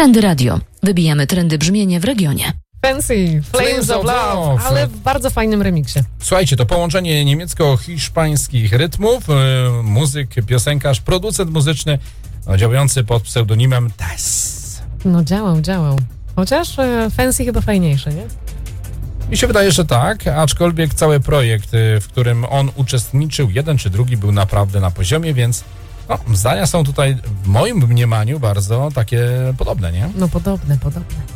Trendy Radio. Wybijamy trendy brzmienie w regionie. Fancy, Flames of Love, ale w bardzo fajnym remiksie. Słuchajcie, to połączenie niemiecko-hiszpańskich rytmów, muzyk, piosenkarz, producent muzyczny, działający pod pseudonimem Tess. No działał. Chociaż Fancy chyba fajniejsze, nie? Mi się wydaje, że tak, aczkolwiek cały projekt, w którym on uczestniczył, jeden czy drugi, był naprawdę na poziomie, więc zdania są tutaj w moim mniemaniu bardzo takie podobne, nie? No podobne.